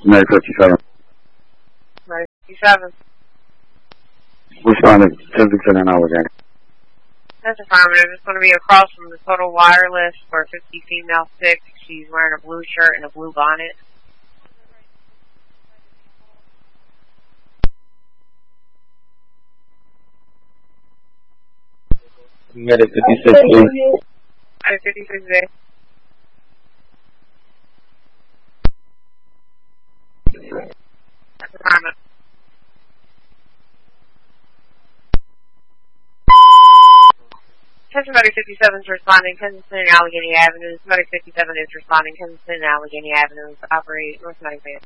Mary 57. Mary 57. Responded 10% in Allegheny. That's affirmative. It's going to be across from the Total Wireless for 50 female 6. She's wearing a blue shirt and a blue bonnet. Medic 56, please. Medic 56, A. That's affirmative. Attention, Medic 57 is responding Kensington and Allegheny Avenues. Medic 57 is responding Kensington and Allegheny Avenues. Operate North Medic Base.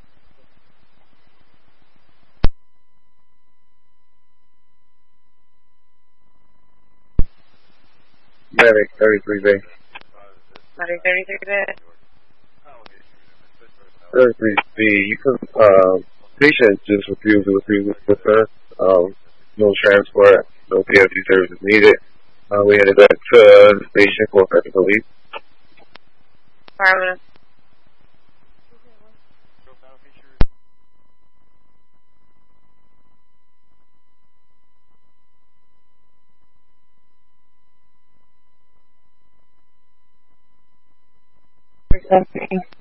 Medic 33 base. Medic 33 base. 33 B. You can, patient just refused to receive with us. No transport, no PFG services needed. We headed back to the station for further police. Affirmative. Reception.